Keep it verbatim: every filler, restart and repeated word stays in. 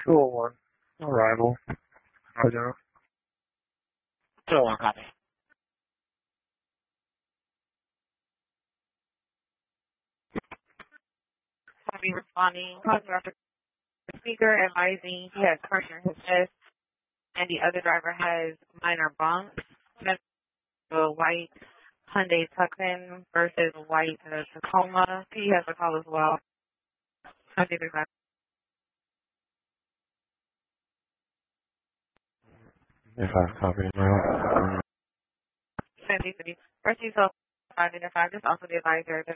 two oh one. Arrival. Roger. two oh one, copy. I'll be responding. Calling after the speaker, advising he has pressure in his chest, and the other driver has minor bumps. A white Hyundai Tucson versus a white uh, Tacoma. He has a call as well. I'll give it back. If I copy now. Sandy City. First, you saw five and five. Just also the advisor.